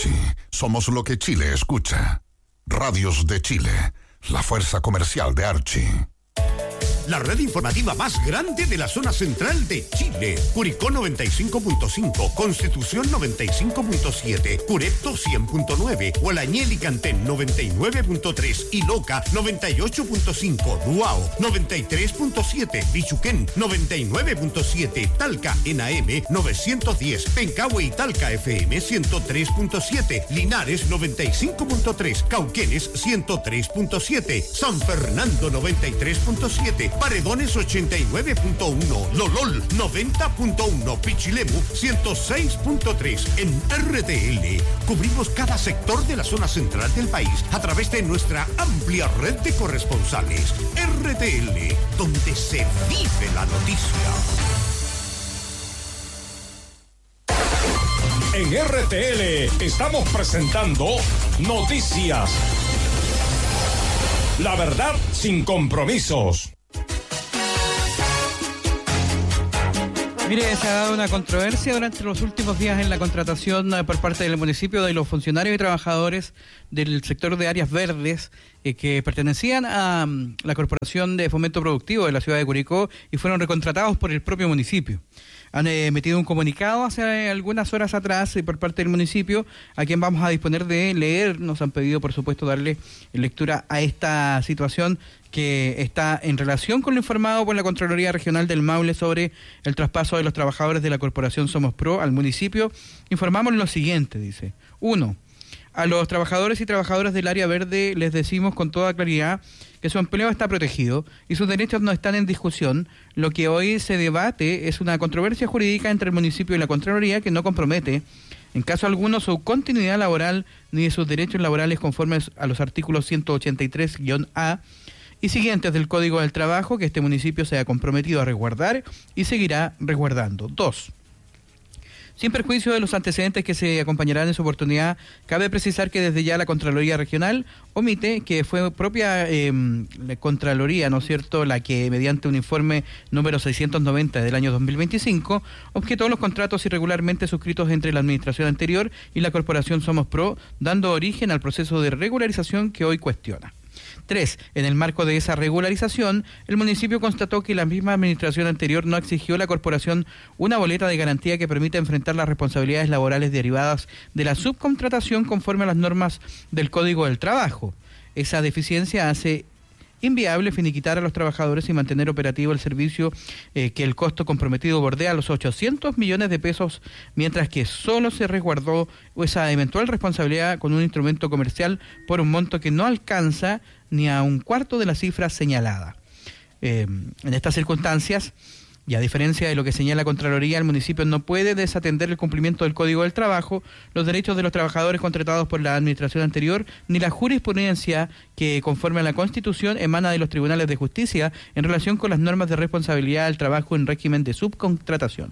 Archie, somos lo que Chile escucha. Radios de Chile, la fuerza comercial de Archie. La red informativa más grande de la zona central de Chile. Curicó 95.5, Constitución 95.7, Curepto 100.9, Hualañel y Cantén 99.3 y Loca 98.5, Duao 93.7, Bichuquén 99.7, Talca en AM 910, Pencahue y Talca FM 103.7, Linares 95.3, Cauquenes 103.7, San Fernando 93.7, Paredones 89.1, Lolol 90.1, Pichilemu 106.3. En RTL cubrimos cada sector de la zona central del país a través de nuestra amplia red de corresponsales. RTL, donde se vive la noticia. En RTL estamos presentando Noticias. La verdad sin compromisos. Mire, se ha dado una controversia durante los últimos días en la contratación por parte del municipio de los funcionarios y trabajadores del sector de áreas verdes que pertenecían a la Corporación de Fomento Productivo de la ciudad de Curicó y fueron recontratados por el propio municipio. Han emitido un comunicado hace algunas horas atrás por parte del municipio, a quien vamos a disponer de leer. Nos han pedido, por supuesto, darle lectura a esta situación que está en relación con lo informado por la Contraloría Regional del Maule sobre el traspaso de los trabajadores de la Corporación Somos Pro al municipio. Informamos lo siguiente, dice. 1. A los trabajadores y trabajadoras del área verde les decimos con toda claridad que su empleo está protegido y sus derechos no están en discusión. Lo que hoy se debate es una controversia jurídica entre el municipio y la Contraloría que no compromete, en caso alguno, su continuidad laboral ni de sus derechos laborales conformes a los artículos 183-A y siguientes del Código del Trabajo que este municipio se ha comprometido a resguardar y seguirá resguardando. 2. Sin perjuicio de los antecedentes que se acompañarán en su oportunidad, cabe precisar que desde ya la Contraloría Regional omite que fue propia la Contraloría, ¿no es cierto?, la que mediante un informe número 690 del año 2025 objetó los contratos irregularmente suscritos entre la administración anterior y la Corporación Somos Pro, dando origen al proceso de regularización que hoy cuestiona. 3. En el marco de esa regularización, el municipio constató que la misma administración anterior no exigió a la corporación una boleta de garantía que permita enfrentar las responsabilidades laborales derivadas de la subcontratación conforme a las normas del Código del Trabajo. Esa deficiencia hace inviable finiquitar a los trabajadores y mantener operativo el servicio que el costo comprometido bordea los 800 millones de pesos, mientras que solo se resguardó esa eventual responsabilidad con un instrumento comercial por un monto que no alcanza ni a un cuarto de la cifra señalada. En estas circunstancias, y a diferencia de lo que señala Contraloría, el municipio no puede desatender el cumplimiento del Código del Trabajo, los derechos de los trabajadores contratados por la administración anterior, ni la jurisprudencia que, conforme a la Constitución, emana de los tribunales de justicia en relación con las normas de responsabilidad del trabajo en régimen de subcontratación.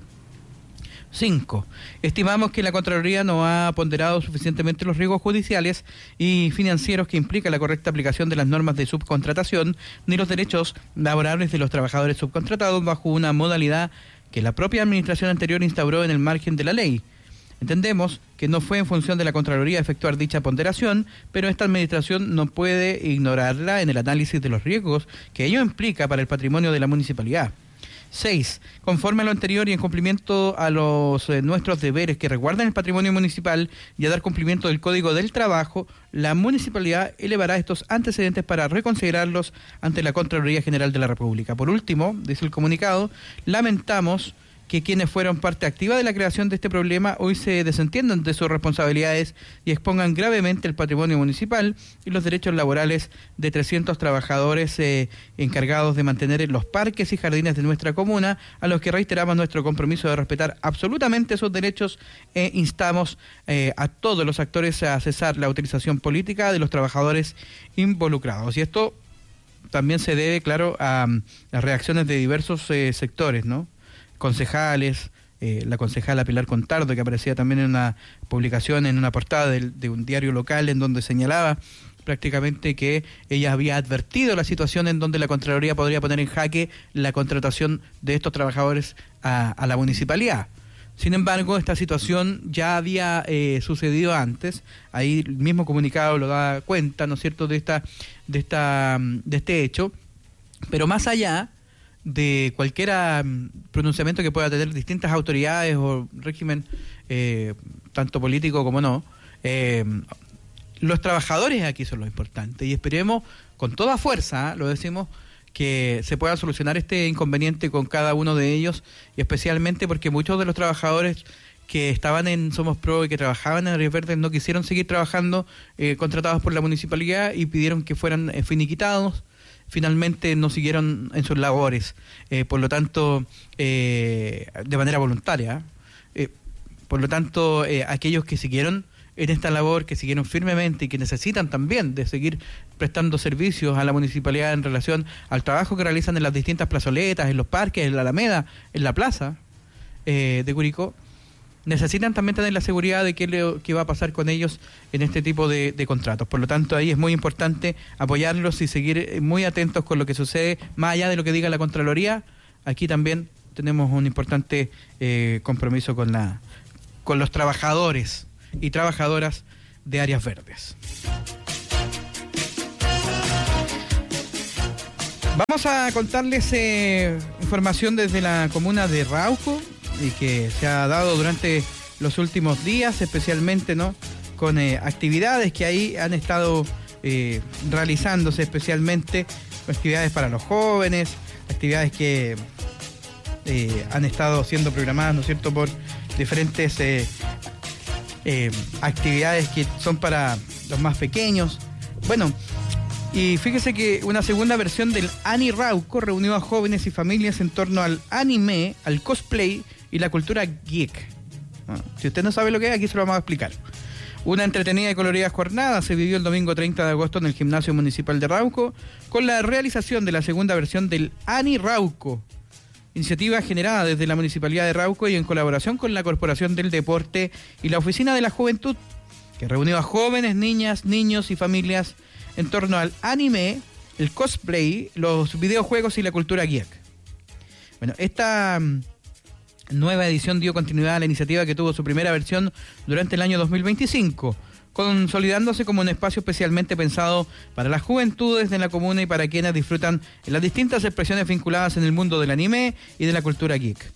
5. Estimamos que la Contraloría no ha ponderado suficientemente los riesgos judiciales y financieros que implica la correcta aplicación de las normas de subcontratación ni los derechos laborables de los trabajadores subcontratados bajo una modalidad que la propia administración anterior instauró en el margen de la ley. Entendemos que no fue en función de la Contraloría efectuar dicha ponderación, pero esta administración no puede ignorarla en el análisis de los riesgos que ello implica para el patrimonio de la municipalidad. 6. Conforme a lo anterior y en cumplimiento a los nuestros deberes que resguardan el patrimonio municipal y a dar cumplimiento del Código del Trabajo, la municipalidad elevará estos antecedentes para reconsiderarlos ante la Contraloría General de la República. Por último, dice el comunicado, lamentamos que quienes fueron parte activa de la creación de este problema hoy se desentiendan de sus responsabilidades y expongan gravemente el patrimonio municipal y los derechos laborales de 300 trabajadores encargados de mantener los parques y jardines de nuestra comuna, a los que reiteramos nuestro compromiso de respetar absolutamente sus derechos e instamos a todos los actores a cesar la utilización política de los trabajadores involucrados. Y esto también se debe, claro, a las reacciones de diversos sectores, ¿no? Concejales, la concejala Pilar Contardo, que aparecía también en una publicación, en una portada de un diario local, en donde señalaba prácticamente que ella había advertido la situación en donde la Contraloría podría poner en jaque la contratación de estos trabajadores a la municipalidad. Sin embargo, esta situación ya había sucedido antes. Ahí el mismo comunicado lo da cuenta, ¿no es cierto?, de este hecho. Pero más allá de cualquier pronunciamiento que pueda tener distintas autoridades o régimen, tanto político como no, los trabajadores aquí son lo importante. Y esperemos con toda fuerza, lo decimos, que se pueda solucionar este inconveniente con cada uno de ellos, y especialmente porque muchos de los trabajadores que estaban en Somos Pro y que trabajaban en Áreas Verdes no quisieron seguir trabajando contratados por la municipalidad y pidieron que fueran finiquitados. Finalmente no siguieron en sus labores, por lo tanto, de manera voluntaria. Por lo tanto, aquellos que siguieron en esta labor, que siguieron firmemente y que necesitan también de seguir prestando servicios a la municipalidad en relación al trabajo que realizan en las distintas plazoletas, en los parques, en la Alameda, en la plaza de Curicó, necesitan también tener la seguridad de qué va a pasar con ellos en este tipo de contratos. Por lo tanto, ahí es muy importante apoyarlos y seguir muy atentos con lo que sucede, más allá de lo que diga la Contraloría. Aquí también tenemos un importante compromiso con los trabajadores y trabajadoras de Áreas Verdes. Vamos a contarles información desde la comuna de Rauco, y que se ha dado durante los últimos días, especialmente, ¿no?, con actividades que ahí han estado realizándose, especialmente actividades para los jóvenes, actividades que han estado siendo programadas, ¿no es cierto?, por diferentes actividades que son para los más pequeños. Bueno, y fíjese que una segunda versión del Ani Rauco reunió a jóvenes y familias en torno al anime, al cosplay y la cultura geek. Si usted no sabe lo que es, aquí se lo vamos a explicar. Una entretenida y colorida jornada se vivió el domingo 30 de agosto en el Gimnasio Municipal de Rauco con la realización de la segunda versión del Ani Rauco, iniciativa generada desde la Municipalidad de Rauco y en colaboración con la Corporación del Deporte y la Oficina de la Juventud, que reunió a jóvenes, niñas, niños y familias en torno al anime, el cosplay, los videojuegos y la cultura geek. Bueno, esta nueva edición dio continuidad a la iniciativa que tuvo su primera versión durante el año 2025, consolidándose como un espacio especialmente pensado para las juventudes de la comuna y para quienes disfrutan las distintas expresiones vinculadas en el mundo del anime y de la cultura geek.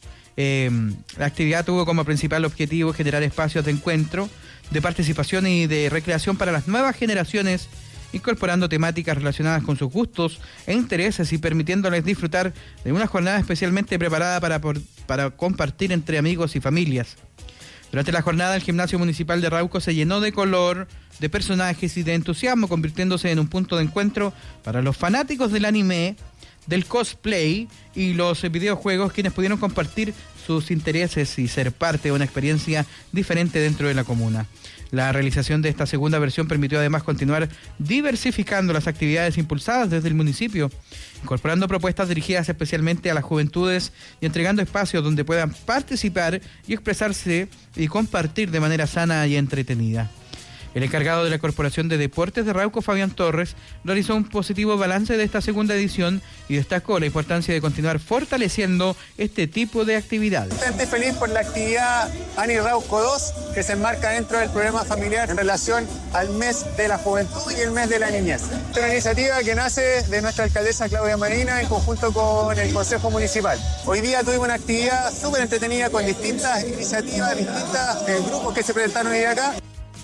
La actividad tuvo como principal objetivo generar espacios de encuentro, de participación y de recreación para las nuevas generaciones, incorporando temáticas relacionadas con sus gustos e intereses y permitiéndoles disfrutar de una jornada especialmente preparada para compartir entre amigos y familias. Durante la jornada, el Gimnasio Municipal de Rauco se llenó de color, de personajes y de entusiasmo, convirtiéndose en un punto de encuentro para los fanáticos del anime, del cosplay y los videojuegos, quienes pudieron compartir sus intereses y ser parte de una experiencia diferente dentro de la comuna. La realización de esta segunda versión permitió además continuar diversificando las actividades impulsadas desde el municipio, incorporando propuestas dirigidas especialmente a las juventudes y entregando espacios donde puedan participar y expresarse y compartir de manera sana y entretenida. El encargado de la Corporación de Deportes de Rauco, Fabián Torres, realizó un positivo balance de esta segunda edición y destacó la importancia de continuar fortaleciendo este tipo de actividades. Estoy feliz por la actividad Ani Rauco 2, que se enmarca dentro del programa familiar en relación al mes de la juventud y el mes de la niñez. Es una iniciativa que nace de nuestra alcaldesa Claudia Marina en conjunto con el Consejo Municipal. Hoy día tuvimos una actividad súper entretenida con distintas iniciativas, distintos grupos que se presentaron hoy acá.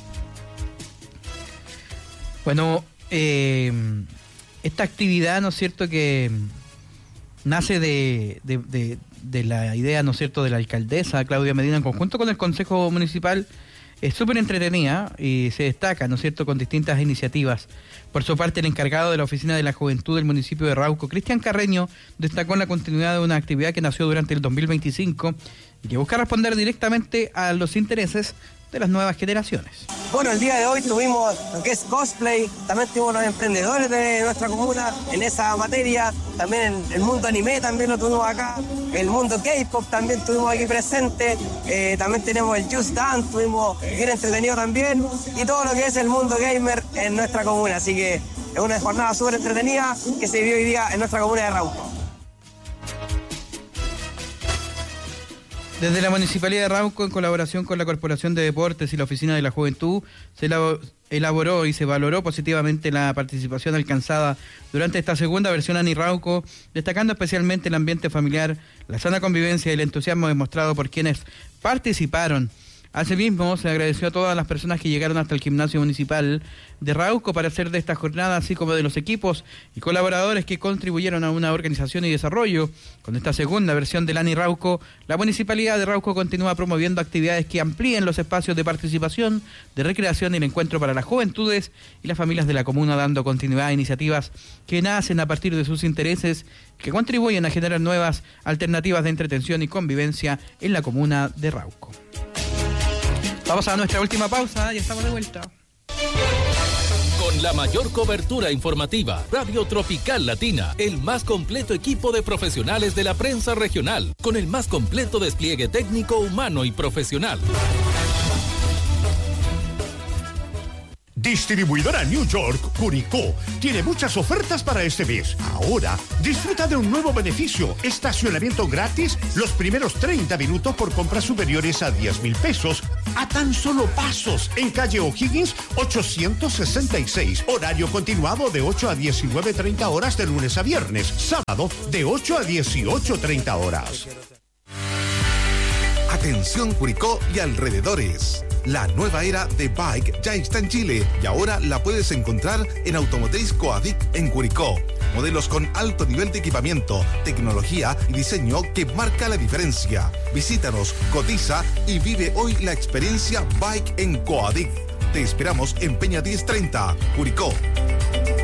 Bueno, esta actividad, ¿no es cierto?, que nace de la idea, ¿no es cierto?, de la alcaldesa Claudia Medina en conjunto con el Consejo Municipal, es súper entretenida y se destaca, ¿no es cierto?, con distintas iniciativas. Por su parte, el encargado de la Oficina de la Juventud del municipio de Rauco, Cristian Carreño, destacó la continuidad de una actividad que nació durante el 2025 y que busca responder directamente a los intereses de las nuevas generaciones. Bueno, el día de hoy tuvimos lo que es cosplay, también tuvimos los emprendedores de nuestra comuna en esa materia, también el mundo anime también lo tuvimos acá, el mundo K-pop también tuvimos aquí presente, también tenemos el Just Dance, tuvimos bien entretenido también, y todo lo que es el mundo gamer en nuestra comuna, así que es una jornada súper entretenida que se vivió hoy día en nuestra comuna de Rauco. Desde la Municipalidad de Rauco, en colaboración con la Corporación de Deportes y la Oficina de la Juventud, se elaboró y se valoró positivamente la participación alcanzada durante esta segunda versión ANI Rauco, destacando especialmente el ambiente familiar, la sana convivencia y el entusiasmo demostrado por quienes participaron. Asimismo, se agradeció a todas las personas que llegaron hasta el gimnasio municipal de Rauco para hacer de esta jornada, así como de los equipos y colaboradores que contribuyeron a una organización y desarrollo. Con esta segunda versión del ANI Rauco, la Municipalidad de Rauco continúa promoviendo actividades que amplíen los espacios de participación, de recreación y el encuentro para las juventudes y las familias de la comuna, dando continuidad a iniciativas que nacen a partir de sus intereses, que contribuyen a generar nuevas alternativas de entretención y convivencia en la comuna de Rauco. Vamos a nuestra última pausa y estamos de vuelta. Con la mayor cobertura informativa, Radio Tropical Latina, el más completo equipo de profesionales de la prensa regional, con el más completo despliegue técnico, humano y profesional. Distribuidora New York, Curicó, tiene muchas ofertas para este mes. Ahora, disfruta de un nuevo beneficio, estacionamiento gratis los primeros 30 minutos por compras superiores a 10,000 pesos, a tan solo pasos, en calle O'Higgins 866, horario continuado de 8 a 19:30 horas de lunes a viernes, sábado de 8 a 18:30 horas. Atención Curicó y alrededores. La nueva era de Bike ya está en Chile y ahora la puedes encontrar en Automotriz Coadic en Curicó. Modelos con alto nivel de equipamiento, tecnología y diseño que marca la diferencia. Visítanos, cotiza y vive hoy la experiencia Bike en Coadic. Te esperamos en Peña 1030, Curicó.